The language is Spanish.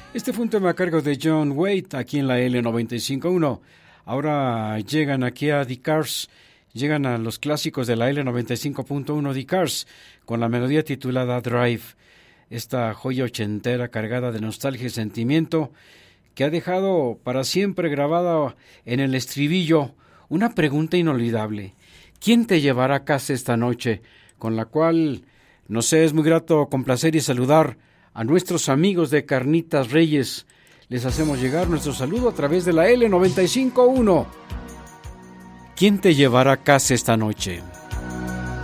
Este fue un tema a cargo de John Waite aquí en la L95.1. Ahora llegan aquí a The Cars, llegan a los clásicos de la L95.1 The Cars con la melodía titulada Drive, esta joya ochentera cargada de nostalgia y sentimiento que ha dejado para siempre grabada en el estribillo una pregunta inolvidable. ¿Quién te llevará a casa esta noche? Con la cual, no sé, es muy grato complacer y saludar a nuestros amigos de Carnitas Reyes. Les hacemos llegar nuestro saludo a través de la L95.1. ¿Quién te llevará a casa esta noche?